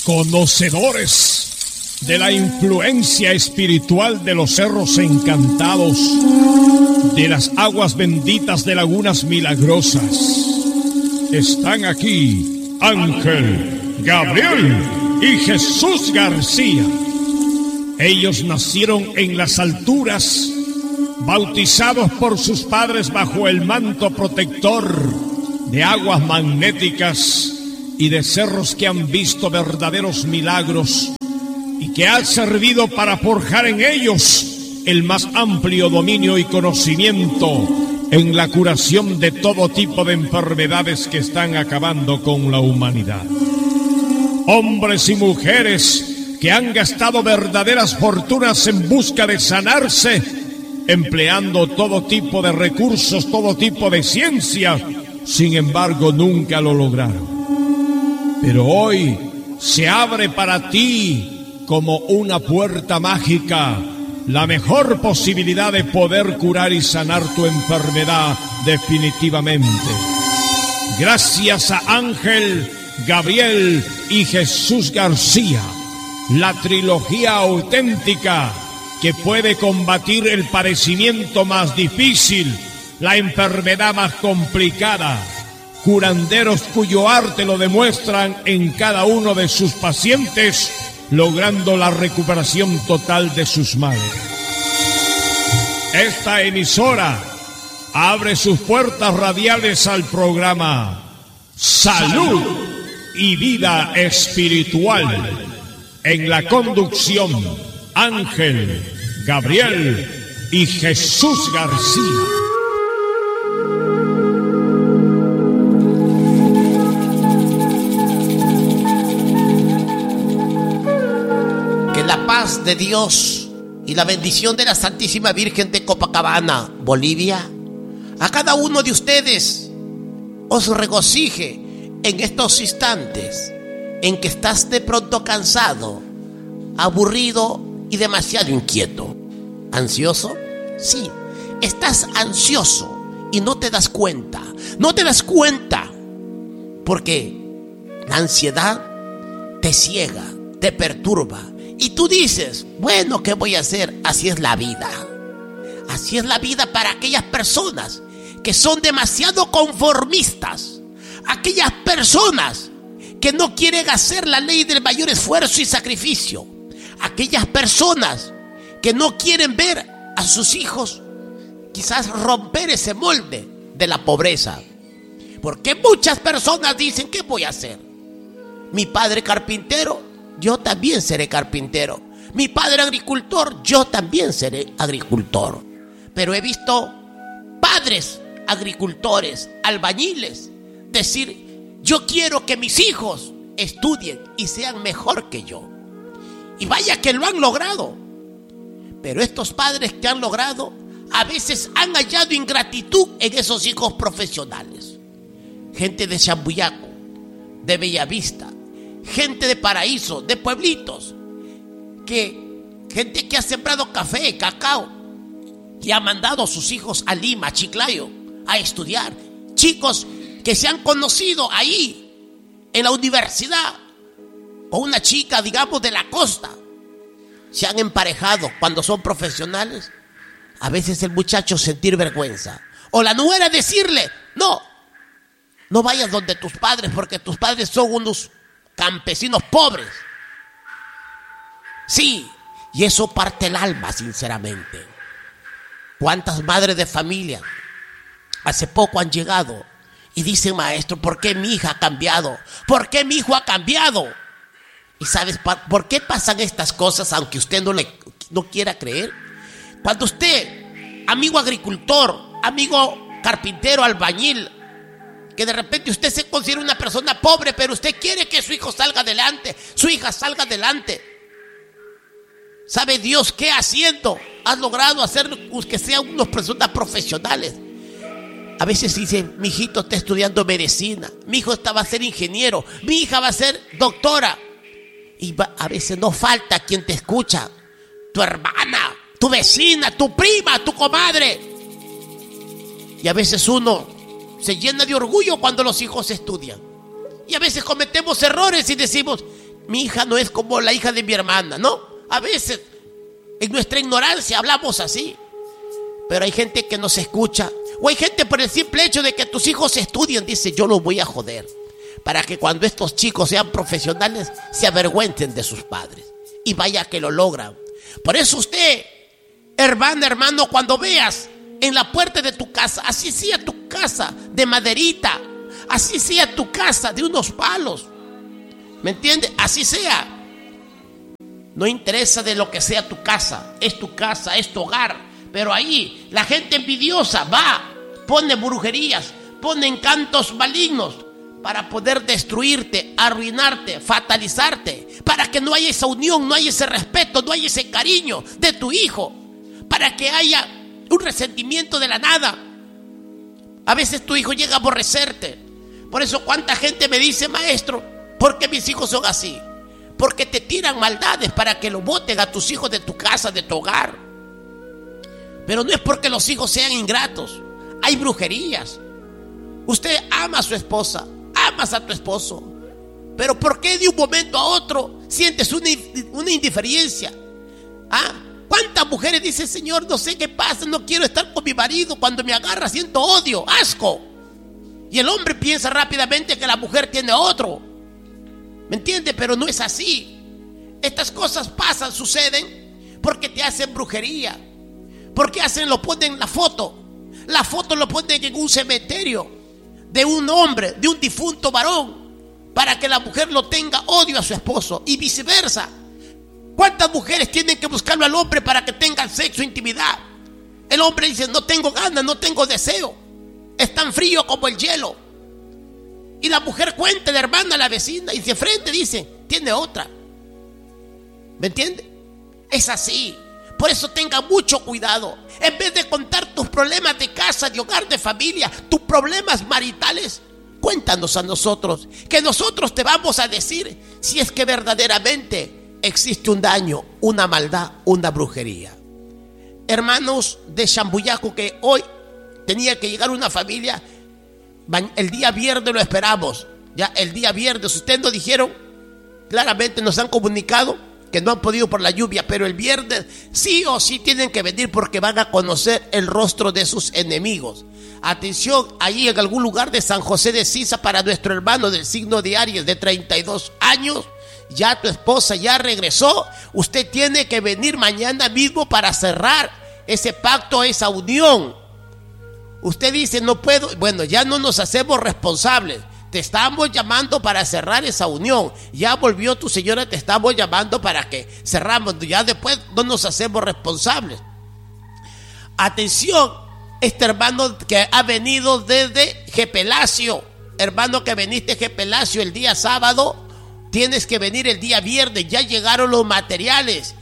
conocedores de la influencia espiritual de los cerros encantados, de las aguas benditas de lagunas milagrosas. Están aquí Ángel, Gabriel y Jesús García. Ellos nacieron en las alturas, bautizados por sus padres bajo el manto protector de aguas magnéticas y de cerros que han visto verdaderos milagros y que ha servido para forjar en ellos el más amplio dominio y conocimiento en la curación de todo tipo de enfermedades que están acabando con la humanidad. Hombres y mujeres que han gastado verdaderas fortunas en busca de sanarse, empleando todo tipo de recursos, todo tipo de ciencia, sin embargo nunca lo lograron. Pero hoy se abre para ti como una puerta mágica la mejor posibilidad de poder curar y sanar tu enfermedad definitivamente. Gracias a Ángel, Gabriel y Jesús García, la trilogía auténtica que puede combatir el padecimiento más difícil, la enfermedad más complicada, curanderos cuyo arte lo demuestran en cada uno de sus pacientes, logrando la recuperación total de sus males. Esta emisora abre sus puertas radiales al programa Salud y Vida Espiritual. En la conducción, Ángel, Gabriel y Jesús García. Que la paz de Dios y la bendición de la Santísima Virgen de Copacabana, Bolivia, a cada uno de ustedes os regocije en estos instantes en que estás de pronto cansado, aburrido y demasiado inquieto. ¿Ansioso? Sí, estás ansioso y no te das cuenta. No te das cuenta porque la ansiedad te ciega, te perturba. Y tú dices, bueno, ¿qué voy a hacer? Así es la vida. Así es la vida para aquellas personas que son demasiado conformistas. Aquellas personas que no quieren hacer la ley del mayor esfuerzo y sacrificio. Aquellas personas que no quieren ver a sus hijos quizás romper ese molde de la pobreza. Porque muchas personas dicen, ¿qué voy a hacer? Mi padre carpintero, yo también seré carpintero. Mi padre agricultor, yo también seré agricultor. Pero he visto padres agricultores, albañiles, decir, yo quiero que mis hijos estudien y sean mejor que yo. Y vaya que lo han logrado. Pero estos padres que han logrado, a veces han hallado ingratitud en esos hijos profesionales. Gente de Chambuyaco, de Bellavista, gente de Paraíso, de pueblitos, gente que ha sembrado café, cacao, y ha mandado a sus hijos a Lima, a Chiclayo, a estudiar. Chicos que se han conocido ahí, en la universidad, o una chica, digamos, de la costa, se han emparejado cuando son profesionales. A veces el muchacho sentir vergüenza, o la nuera decirle, no vayas donde tus padres, porque tus padres son unos campesinos pobres. Sí, y eso parte el alma, sinceramente. ¿Cuántas madres de familia hace poco han llegado y dicen, maestro, ¿por qué mi hija ha cambiado? ¿Por qué mi hijo ha cambiado? ¿Y sabes por qué pasan estas cosas, aunque usted no quiera creer? Cuando usted, amigo agricultor, amigo carpintero, albañil, que de repente usted se considera una persona pobre, pero usted quiere que su hijo salga adelante, su hija salga adelante. ¿Sabe Dios qué haciendo? Has logrado hacer que sean unas personas profesionales. A veces dice, mi hijito está estudiando medicina, mi hijo va a ser ingeniero, mi hija va a ser doctora. Y a veces no falta quien te escucha, tu hermana, tu vecina, tu prima, tu comadre. Y a veces uno se llena de orgullo cuando los hijos estudian. Y a veces cometemos errores y decimos, mi hija no es como la hija de mi hermana, ¿no? A veces en nuestra ignorancia hablamos así. Pero hay gente que no se escucha. O hay gente por el simple hecho de que tus hijos estudien, dice, yo los voy a joder, para que cuando estos chicos sean profesionales se avergüencen de sus padres. Y vaya que lo logran. Por eso usted, hermano, cuando veas en la puerta de tu casa, así sea tu casa de maderita, así sea tu casa de unos palos, ¿me entiende? Así sea. No interesa de lo que sea tu casa, es tu hogar. Pero ahí la gente envidiosa va, pone brujerías, pone encantos malignos para poder destruirte, arruinarte, fatalizarte, para que no haya esa unión, no haya ese respeto, no haya ese cariño de tu hijo, para que haya un resentimiento de la nada. A veces tu hijo llega a aborrecerte. Por eso cuánta gente me dice, maestro, ¿por qué mis hijos son así? Porque te tiran maldades para que lo boten a tus hijos de tu casa, de tu hogar. Pero no es porque los hijos sean ingratos. Hay brujerías. Usted ama a su esposa, amas a tu esposo, pero ¿por qué de un momento a otro sientes una indiferencia? ¿Cuántas mujeres dicen, Señor, no sé qué pasa, no quiero estar con mi marido, cuando me agarra siento odio, asco? Y el hombre piensa rápidamente que la mujer tiene otro. ¿Me entiende? Pero no es así. Estas cosas pasan, suceden porque te hacen brujería. Porque lo ponen la foto lo ponen en un cementerio de un hombre, de un difunto varón, para que la mujer lo tenga odio a su esposo y viceversa. ¿Cuántas mujeres tienen que buscarlo al hombre para que tengan sexo, intimidad? El hombre dice, no tengo ganas, no tengo deseo, es tan frío como el hielo. Y la mujer cuenta, la hermana, la vecina, y de frente dice, tiene otra. ¿Me entiende? Es así. Por eso tenga mucho cuidado. En vez de contar tus problemas de casa, de hogar, de familia, tus problemas maritales, cuéntanos a nosotros, que nosotros te vamos a decir si es que verdaderamente existe un daño, una maldad, una brujería. Hermanos de Chambuyaco, que hoy tenía que llegar una familia, el día viernes lo esperamos. Ya el día viernes, ustedes nos dijeron, claramente nos han comunicado que no han podido por la lluvia, pero el viernes sí o sí tienen que venir porque van a conocer el rostro de sus enemigos. Atención, ahí en algún lugar de San José de Sisa, para nuestro hermano del signo de Aries de 32 años, ya tu esposa ya regresó, usted tiene que venir mañana mismo para cerrar ese pacto, esa unión. Usted dice, no puedo, bueno, ya no nos hacemos responsables. Te estamos llamando para cerrar esa unión. Ya volvió tu señora, te estamos llamando para que cerramos. Ya después no nos hacemos responsables. Atención, este hermano que ha venido desde Gepelacio, hermano que veniste Gepelacio el día sábado, tienes que venir el día viernes. Ya llegaron los materiales.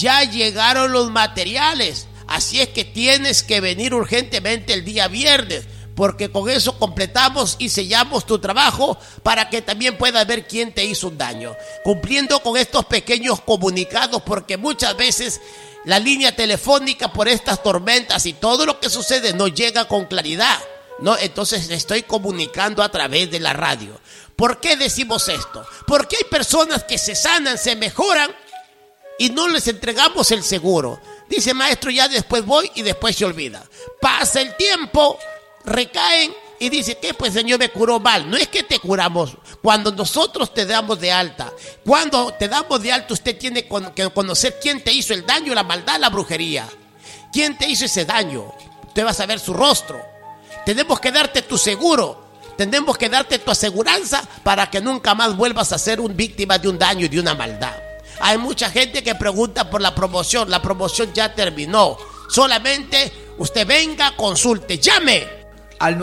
Así es que tienes que venir urgentemente el día viernes, porque con eso completamos y sellamos tu trabajo para que también puedas ver quién te hizo un daño. Cumpliendo con estos pequeños comunicados, porque muchas veces la línea telefónica por estas tormentas y todo lo que sucede no llega con claridad, ¿no? Entonces estoy comunicando a través de la radio. ¿Por qué decimos esto? Porque hay personas que se sanan, se mejoran y no les entregamos el seguro. Dice, maestro, ya después voy y después se olvida. Pasa el tiempo, recaen y dice, ¿qué? Pues Señor, me curó mal. No es que te curamos. Cuando nosotros te damos de alta, usted tiene que conocer quién te hizo el daño, la maldad, la brujería. ¿Quién te hizo ese daño? Usted va a saber su rostro. Tenemos que darte tu seguro, tenemos que darte tu aseguranza para que nunca más vuelvas a ser una víctima de un daño y de una maldad. Hay mucha gente que pregunta por la promoción ya terminó. Solamente usted venga, consulte, llame al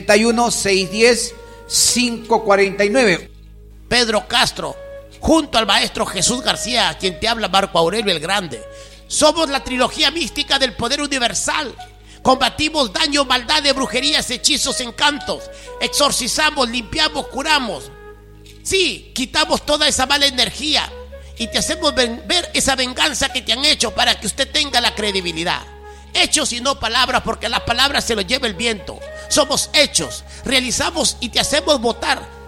981-610-549. Pedro Castro, junto al maestro Jesús García, quien te habla Marco Aurelio el Grande. Somos la trilogía mística del poder universal. Combatimos daño, maldad, de brujerías, hechizos, encantos. Exorcizamos, limpiamos, curamos. Sí, quitamos toda esa mala energía y te hacemos ver esa venganza que te han hecho para que usted tenga la credibilidad. Hechos y no palabras, porque las palabras se lo lleva el viento. Somos hechos, realizamos y te hacemos votar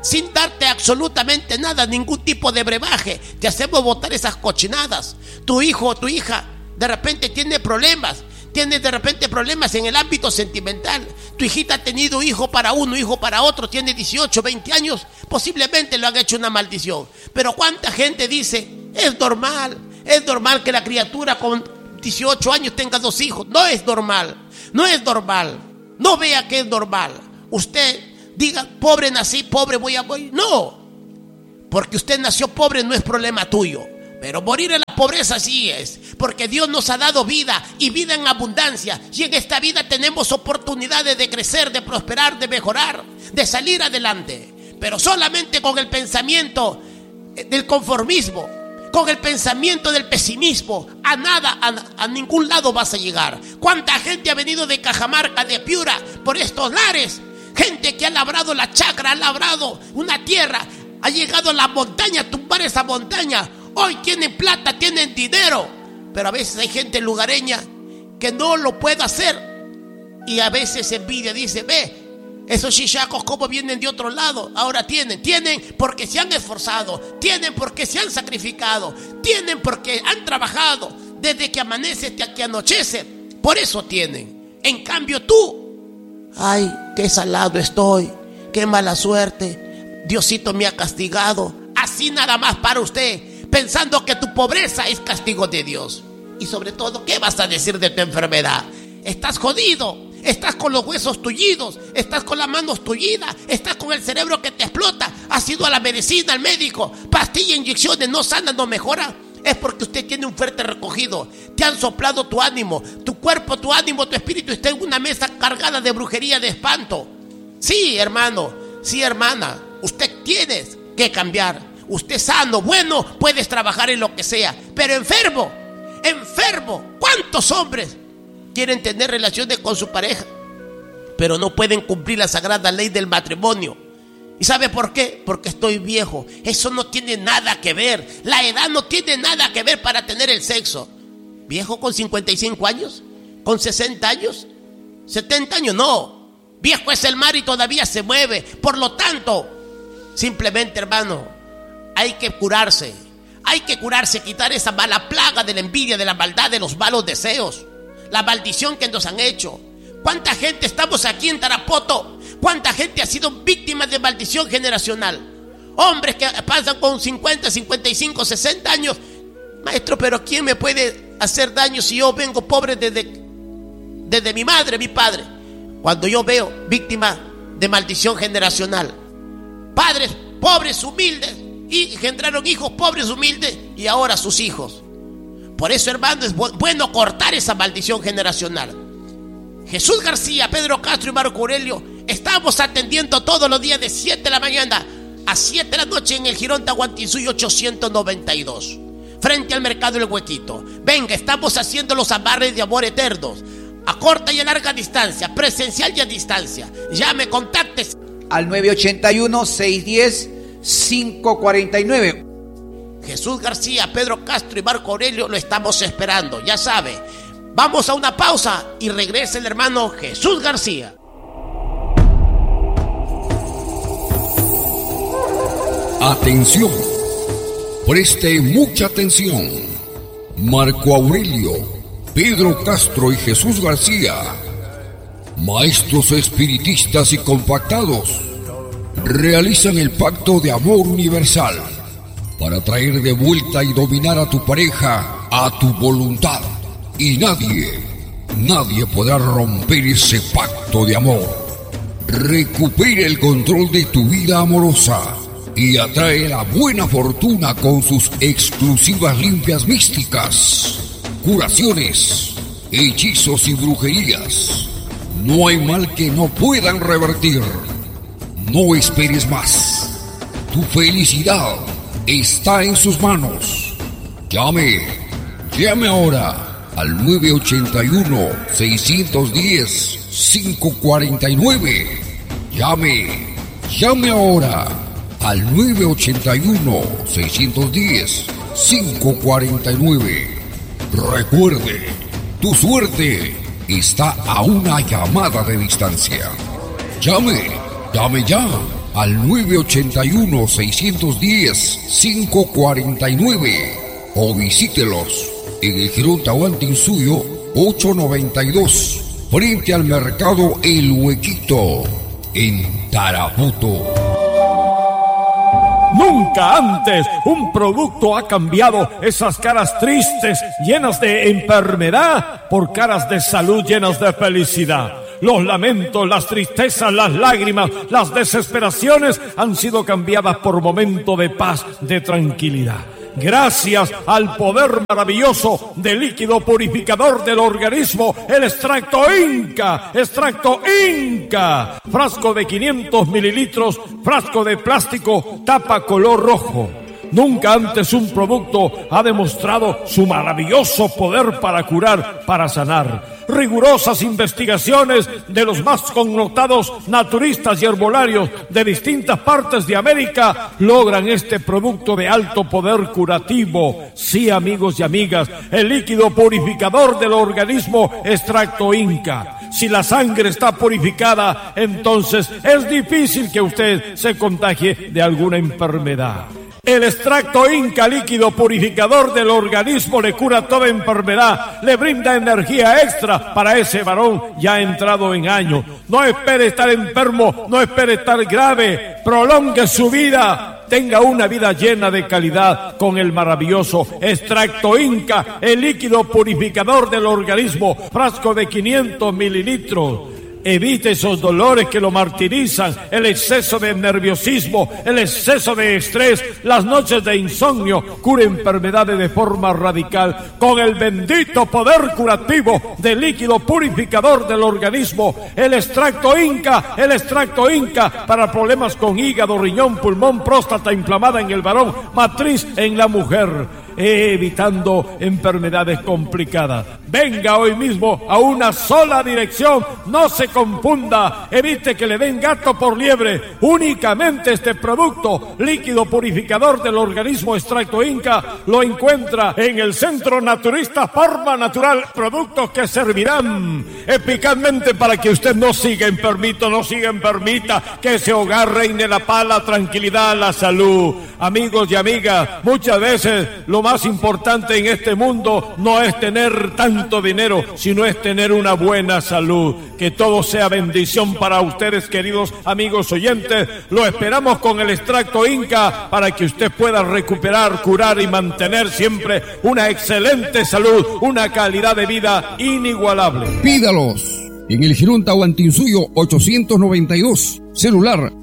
sin darte absolutamente nada, ningún tipo de brebaje. Te hacemos botar esas cochinadas. Tu hijo o tu hija de repente tiene problemas. Tienes de repente problemas en el ámbito sentimental. Tu hijita ha tenido hijo para uno, hijo para otro, tiene 18, 20 años. Posiblemente lo han hecho una maldición. Pero ¿cuánta gente dice, es normal que la criatura con 18 años tenga 2 hijos? No es normal, no es normal. No vea que es normal. Usted diga, pobre nací, pobre voy a morir. No, porque usted nació pobre no es problema tuyo. Pero morir en la pobreza sí es, porque Dios nos ha dado vida y vida en abundancia. Y en esta vida tenemos oportunidades de crecer, de prosperar, de mejorar, de salir adelante. Pero solamente con el pensamiento del conformismo, con el pensamiento del pesimismo, a nada, a ningún lado vas a llegar. ¿Cuánta gente ha venido de Cajamarca, de Piura, por estos lares? Gente que ha labrado la chacra, ha labrado una tierra, ha llegado a la montaña, a tumbar esa montaña. Hoy tienen plata, tienen dinero, pero a veces hay gente lugareña que no lo puede hacer. Y a veces envidia, dice, ve, esos chichacos como vienen de otro lado, ahora tienen porque se han esforzado, tienen porque se han sacrificado, tienen porque han trabajado desde que amanece hasta que anochece, por eso tienen. En cambio tú, ay, qué salado estoy, qué mala suerte, Diosito me ha castigado, así nada más para usted, pensando que tu pobreza es castigo de Dios. Y sobre todo, ¿qué vas a decir de tu enfermedad? Estás jodido, estás con los huesos tullidos, estás con las manos tullidas, estás con el cerebro que te explota. Has ido a la medicina, al médico, pastilla, inyecciones, no sana, no mejora. Es porque usted tiene un fuerte recogido. Te han soplado tu ánimo, tu cuerpo, tu ánimo, tu espíritu está en una mesa cargada de brujería, de espanto. Sí, hermano, sí, hermana, usted tiene que cambiar. Usted sano, bueno, puedes trabajar en lo que sea. Pero enfermo, ¿cuántos hombres quieren tener relaciones con su pareja, pero no pueden cumplir la sagrada ley del matrimonio? ¿Y sabe por qué? Porque estoy viejo. Eso no tiene nada que ver. La edad no tiene nada que ver para tener el sexo. ¿Viejo con 55 años? ¿Con 60 años? ¿70 años? No. Viejo es el mar y todavía se mueve. Por lo tanto, simplemente, hermano, hay que curarse, quitar esa mala plaga de la envidia, de la maldad, de los malos deseos, la maldición que nos han hecho. ¿Cuánta gente estamos aquí en Tarapoto? ¿Cuánta gente ha sido víctima de maldición generacional? Hombres que pasan con 50, 55, 60 años. Maestro, pero ¿quién me puede hacer daño si yo vengo pobre desde mi madre, mi padre? Cuando yo veo víctimas de maldición generacional, padres pobres, humildes, y engendraron hijos pobres, humildes, y ahora sus hijos. Por eso, hermano, es bueno cortar esa maldición generacional. Jesús García, Pedro Castro y Marco Aurelio estamos atendiendo todos los días de 7 de la mañana a 7 de la noche en el Jirón Tahuantinsuyo 892, frente al mercado El Huequito. Venga, estamos haciendo los amarres de amor eternos, a corta y a larga distancia, presencial y a distancia. Llame, contactes al 981-610-549. Jesús García, Pedro Castro y Marco Aurelio lo estamos esperando, ya sabe. Vamos a una pausa y regresa el hermano Jesús García. Atención, preste mucha atención. Marco Aurelio, Pedro Castro y Jesús García, maestros espiritistas y compactados, realizan el pacto de amor universal para traer de vuelta y dominar a tu pareja a tu voluntad. Y nadie podrá romper ese pacto de amor. Recupera el control de tu vida amorosa y atrae la buena fortuna con sus exclusivas limpias místicas, curaciones, hechizos y brujerías. No hay mal que no puedan revertir. No esperes más. Tu felicidad está en sus manos. Llame ahora al 981-610-549. Llame ahora al 981-610-549. Recuerde, tu suerte está a una llamada de distancia. Llame ya. al 981-610-549 o visítelos en el Jirón Tahuantinsuyo 892, frente al mercado El Huequito, en Tarapoto. Nunca antes un producto ha cambiado esas caras tristes, llenas de enfermedad, por caras de salud llenas de felicidad. Los lamentos, las tristezas, las lágrimas, las desesperaciones han sido cambiadas por momentos de paz, de tranquilidad. Gracias al poder maravilloso del líquido purificador del organismo, el extracto Inca. Frasco de 500 mililitros, frasco de plástico, tapa color rojo. Nunca antes un producto ha demostrado su maravilloso poder para curar, para sanar. Rigurosas investigaciones de los más connotados naturistas y herbolarios de distintas partes de América logran este producto de alto poder curativo. Sí, amigos y amigas, el líquido purificador del organismo extracto Inca. Si la sangre está purificada, entonces es difícil que usted se contagie de alguna enfermedad. El extracto Inca, líquido purificador del organismo, le cura toda enfermedad, le brinda energía extra para ese varón ya entrado en años. No espere estar enfermo, no espere estar grave, prolongue su vida, tenga una vida llena de calidad con el maravilloso extracto Inca, el líquido purificador del organismo, frasco de 500 mililitros. Evite esos dolores que lo martirizan, el exceso de nerviosismo, el exceso de estrés, las noches de insomnio. Cure enfermedades de forma radical con el bendito poder curativo del líquido purificador del organismo, el extracto Inca para problemas con hígado, riñón, pulmón, próstata inflamada en el varón, matriz en la mujer, evitando enfermedades complicadas. Venga hoy mismo a una sola dirección, no se confunda, evite que le den gato por liebre. Únicamente este producto, líquido purificador del organismo extracto Inca, lo encuentra en el Centro Naturista Forma Natural. Productos que servirán eficazmente para que usted no siga enfermito, no siga enfermita, que ese hogar reine la paz, la tranquilidad, la salud. Amigos y amigas, muchas veces lo más importante en este mundo no es tener tanto dinero, sino es tener una buena salud. Que todo sea bendición para ustedes, queridos amigos oyentes. Lo esperamos con el extracto Inca para que usted pueda recuperar, curar y mantener siempre una excelente salud, una calidad de vida inigualable. Pídalos en el Jirón Tahuantinsuyo 892, celular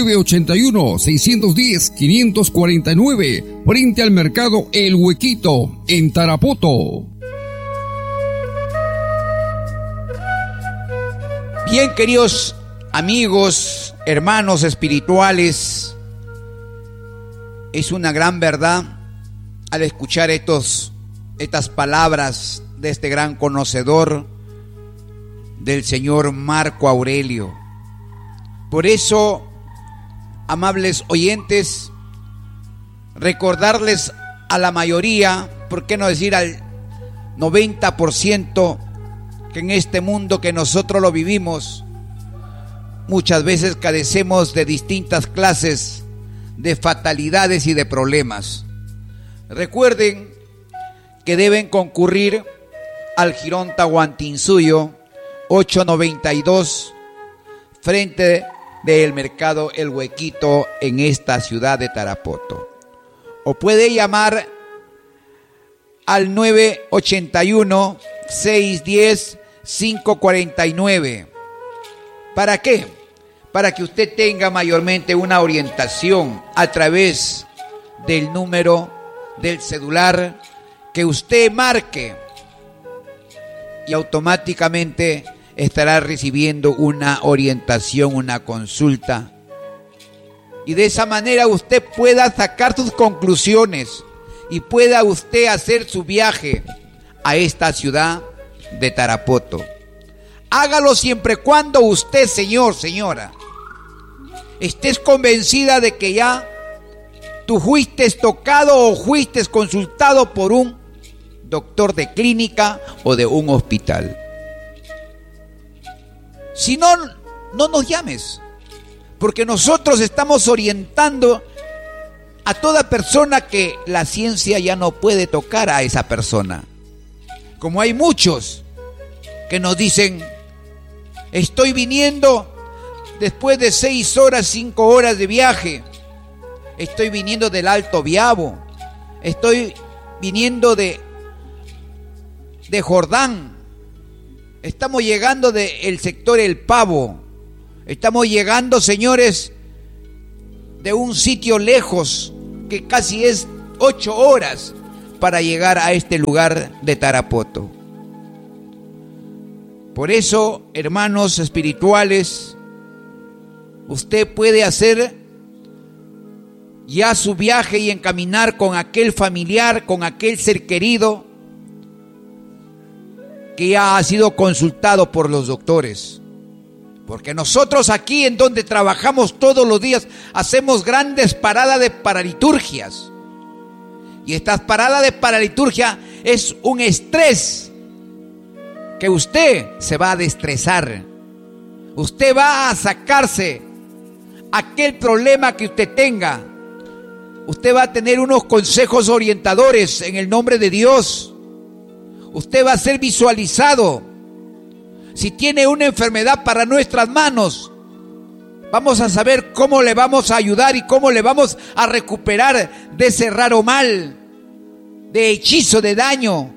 981-610-549, frente al mercado El Huequito, en Tarapoto. Bien, queridos amigos, hermanos espirituales, es una gran verdad al escuchar estas palabras de este gran conocedor del señor Marco Aurelio. Por eso, amables oyentes, recordarles a la mayoría, por qué no decir al 90%, que en este mundo que nosotros lo vivimos, muchas veces carecemos de distintas clases de fatalidades y de problemas. Recuerden que deben concurrir al Jirón Tahuantinsuyo 892, frente del mercado El Huequito, en esta ciudad de Tarapoto. O puede llamar al 981-610-549. ¿Para qué? Para que usted tenga mayormente una orientación a través del número del celular que usted marque, y automáticamente estará recibiendo una orientación, una consulta, y de esa manera usted pueda sacar sus conclusiones y pueda usted hacer su viaje a esta ciudad de Tarapoto. Hágalo siempre cuando usted, señor, señora, estés convencida de que ya tú fuiste tocado o fuiste consultado por un doctor de clínica o de un hospital. Si no, no nos llames, Porque nosotros estamos orientando a toda persona que la ciencia ya no puede tocar a esa persona. Como hay muchos que nos dicen, estoy viniendo después de 6 horas, 5 horas de viaje. Estoy viniendo del Alto Biabo. Estoy viniendo de Jordán. Estamos llegando del sector El Pavo. Estamos llegando, señores, de un sitio lejos, que casi es 8 horas para llegar a este lugar de Tarapoto. Por eso, hermanos espirituales, usted puede hacer ya su viaje y encaminar con aquel familiar, con aquel ser querido que ya ha sido consultado por los doctores. Porque nosotros aquí en donde trabajamos todos los días hacemos grandes paradas de paraliturgias. Y estas paradas de paraliturgia es un estrés que usted se va a destresar. Usted va a sacarse aquel problema que usted tenga. Usted va a tener unos consejos orientadores en el nombre de Dios. Usted va a ser visualizado. Si tiene una enfermedad para nuestras manos, vamos a saber cómo le vamos a ayudar y cómo le vamos a recuperar de ese raro mal, de hechizo, de daño.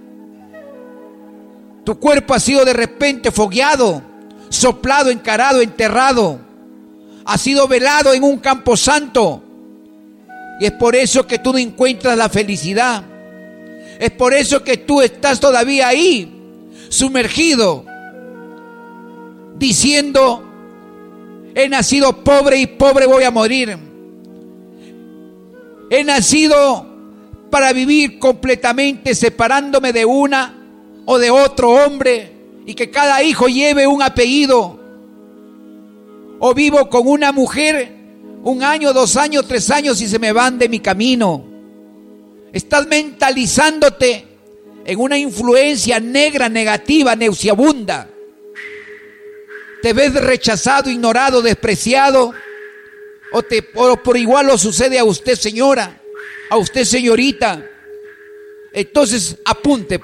Tu cuerpo ha sido de repente fogueado, soplado, encarado, enterrado. Ha sido velado en un campo santo. Y es por eso que tú no encuentras la felicidad. Es por eso que tú estás todavía ahí, sumergido, diciendo, he nacido pobre y pobre voy a morir. He nacido para vivir completamente separándome de una o de otro hombre y que cada hijo lleve un apellido. O vivo con una mujer 1 año, 2 años, 3 años y se me van de mi camino. Estás mentalizándote en una influencia negra, negativa, nauseabunda. Te ves rechazado, ignorado, despreciado, o por igual lo sucede a usted, señora, a usted, señorita. Entonces apunte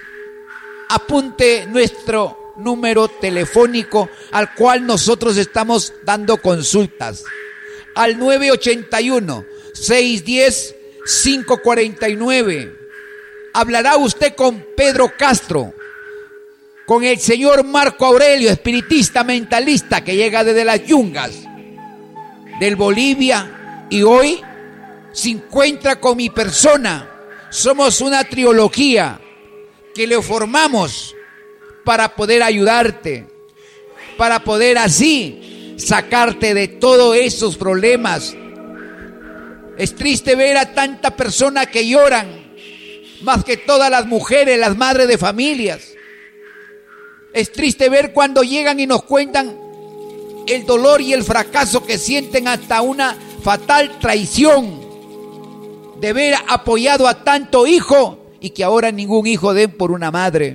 nuestro número telefónico al cual nosotros estamos dando consultas, al 981-610-549. Hablará usted con Pedro Castro, con el señor Marco Aurelio, espiritista, mentalista, que llega desde las yungas del Bolivia y hoy se encuentra con mi persona. Somos una trilogía que le formamos para poder ayudarte, para poder así sacarte de todos esos problemas. Es triste ver a tanta persona que lloran, más que todas las mujeres, las madres de familias. Es triste ver cuando llegan y nos cuentan el dolor y el fracaso que sienten, hasta una fatal traición de haber apoyado a tanto hijo y que ahora ningún hijo den por una madre.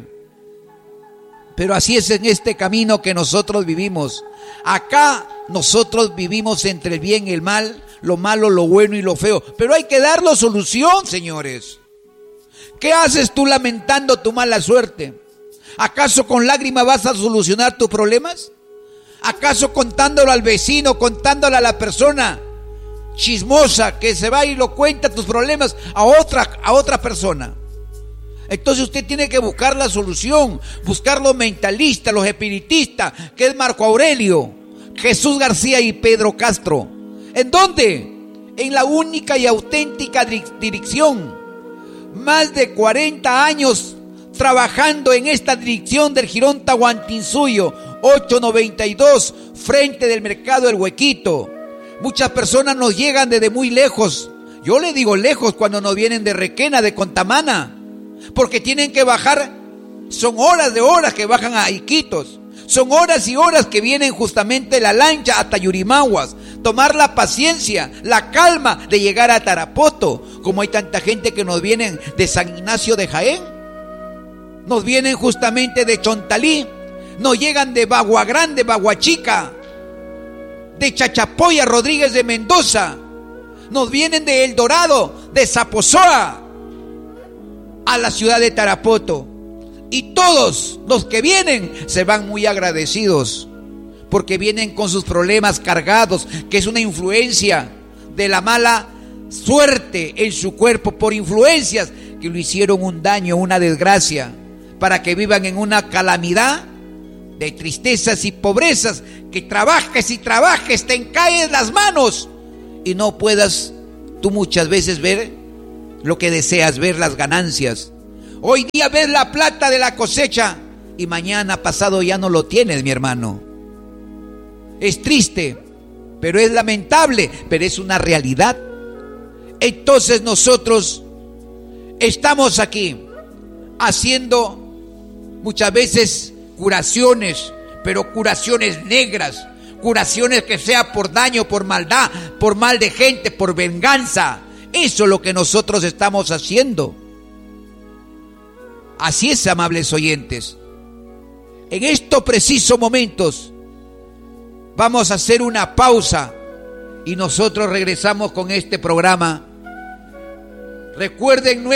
Pero así es en este camino que nosotros vivimos. Acá nosotros vivimos entre el bien y el mal, lo malo, lo bueno y lo feo. Pero hay que darle solución, señores. ¿Qué haces tú lamentando tu mala suerte? ¿Acaso con lágrimas vas a solucionar tus problemas? ¿Acaso contándolo al vecino, contándolo a la persona chismosa que se va y lo cuenta tus problemas a otra persona? Entonces usted tiene que buscar la solución, buscar los mentalistas, los espiritistas, que es Marco Aurelio, Jesús García y Pedro Castro. ¿En dónde? En la única y auténtica dirección. Más de 40 años trabajando en esta dirección del Jirón Tahuantinsuyo, 892, frente del mercado El Huequito. Muchas personas nos llegan desde muy lejos. Yo le digo lejos cuando nos vienen de Requena, de Contamana, porque tienen que bajar. Son horas de horas que bajan a Iquitos. Son horas y horas que vienen justamente la lancha hasta Yurimaguas. Tomar la paciencia, la calma de llegar a Tarapoto. Como hay tanta gente que nos vienen de San Ignacio de Jaén, nos vienen justamente de Chontalí, nos llegan de Bagua Grande, Bagua Chica, de Chachapoya, Rodríguez de Mendoza, nos vienen de El Dorado, de Zaposoa, a la ciudad de Tarapoto. Y todos los que vienen se van muy agradecidos, porque vienen con sus problemas cargados, que es una influencia de la mala suerte en su cuerpo, por influencias que le hicieron un daño, una desgracia, para que vivan en una calamidad de tristezas y pobrezas, que trabajes y trabajes, te encaen las manos y no puedas tú muchas veces ver lo que deseas ver, las ganancias. Hoy día ves la plata de la cosecha y mañana pasado ya no lo tienes, mi hermano. Es triste, pero es lamentable, pero es una realidad. Entonces nosotros estamos aquí haciendo muchas veces curaciones, pero curaciones negras, curaciones que sea por daño, por maldad, por mal de gente, por venganza. Eso es lo que nosotros estamos haciendo. Así es, amables oyentes. En estos precisos momentos vamos a hacer una pausa y nosotros regresamos con este programa. Recuerden,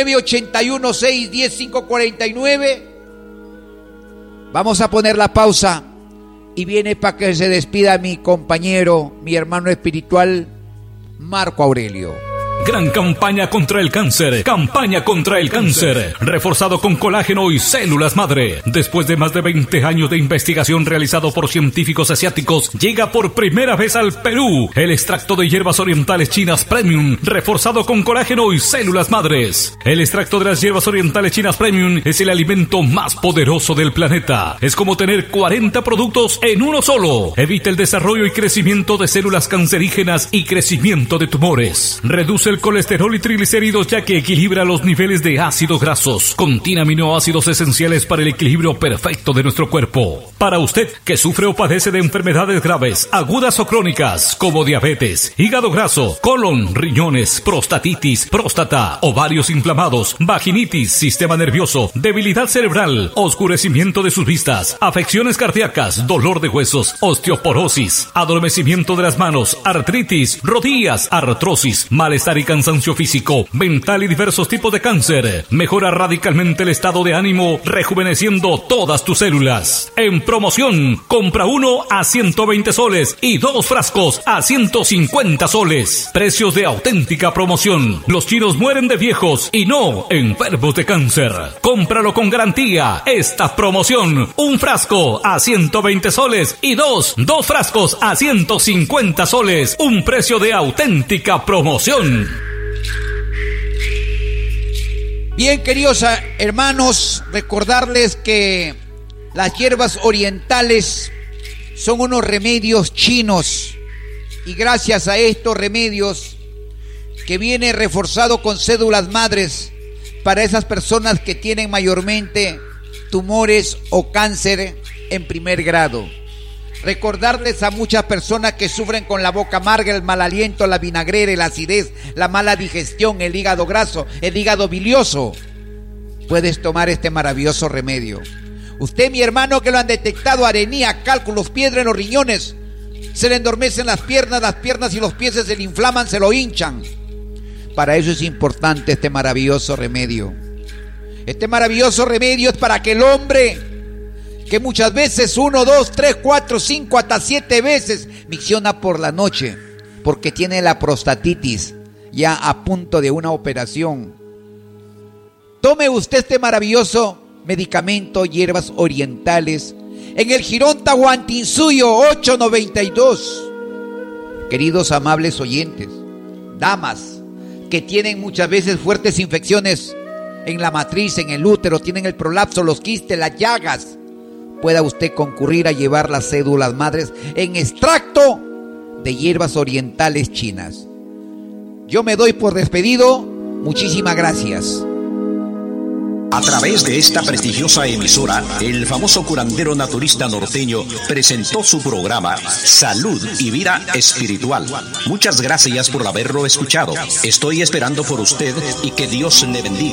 981-610-549. Vamos a poner la pausa y viene para que se despida mi compañero, mi hermano espiritual, Marco Aurelio. Gran campaña contra el cáncer. Campaña contra el cáncer. Reforzado con colágeno y células madre. Después de más de 20 años de investigación realizado por científicos asiáticos, llega por primera vez al Perú el extracto de hierbas orientales chinas Premium, reforzado con colágeno y células madres. El extracto de las hierbas orientales chinas Premium es el alimento más poderoso del planeta. Es como tener 40 productos en uno solo. Evita el desarrollo y crecimiento de células cancerígenas y crecimiento de tumores. Reduce el colesterol y triglicéridos, ya que equilibra los niveles de ácidos grasos. Contiene aminoácidos esenciales para el equilibrio perfecto de nuestro cuerpo. Para usted que sufre o padece de enfermedades graves, agudas o crónicas, como diabetes, hígado graso, colon, riñones, prostatitis, próstata, ovarios inflamados, vaginitis, sistema nervioso, debilidad cerebral, oscurecimiento de sus vistas, afecciones cardíacas, dolor de huesos, osteoporosis, adormecimiento de las manos, artritis, rodillas, artrosis, malestar y cansancio físico, mental y diversos tipos de cáncer. Mejora radicalmente el estado de ánimo, rejuveneciendo todas tus células. En promoción, compra 1 a 120 soles y 2 frascos a 150 soles. Precios de auténtica promoción. Los chinos mueren de viejos y no enfermos de cáncer. Cómpralo con garantía. Esta promoción, un frasco a 120 soles y 2 frascos a 150 soles. Un precio de auténtica promoción. Bien, queridos hermanos, recordarles que las hierbas orientales son unos remedios chinos, y gracias a estos remedios que viene reforzado con células madres para esas personas que tienen mayormente tumores o cáncer en primer grado. Recordarles a muchas personas que sufren con la boca amarga, el mal aliento, la vinagrera, la acidez, la mala digestión, el hígado graso, el hígado bilioso. Puedes tomar este maravilloso remedio. Usted, mi hermano, que lo han detectado, arenía, cálculos, piedra en los riñones, se le endormecen las piernas y los pies se le inflaman, se lo hinchan. Para eso es importante este maravilloso remedio. Este maravilloso remedio es para que el hombre, que muchas veces 1, 2, 3, 4, 5, hasta 7 veces micciona por la noche, porque tiene la prostatitis ya a punto de una operación. Tome usted este maravilloso medicamento, hierbas orientales, en el Jirón Tahuantinsuyo 892. Queridos amables oyentes, damas que tienen muchas veces fuertes infecciones en la matriz, en el útero, tienen el prolapso, los quistes, las llagas, pueda usted concurrir a llevar las células madres en extracto de hierbas orientales chinas. Yo me doy por despedido. Muchísimas gracias. A través de esta prestigiosa emisora, el famoso curandero naturista norteño presentó su programa Salud y Vida Espiritual. Muchas gracias por haberlo escuchado. Estoy esperando por usted y que Dios le bendiga.